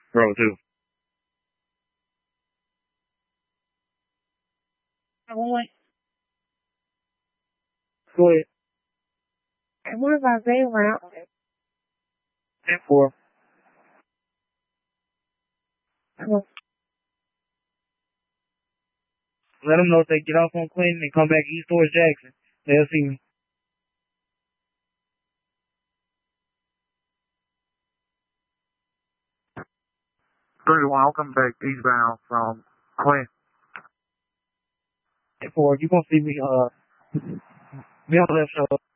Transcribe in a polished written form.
Row 2. Go ahead. And what about they around? 10-4. Let them know if they get off on Clinton and come back east towards Jackson. They'll see me. 31, I'll come back eastbound from Clinton. 10-4, you gonna see me, be on the left shoulder.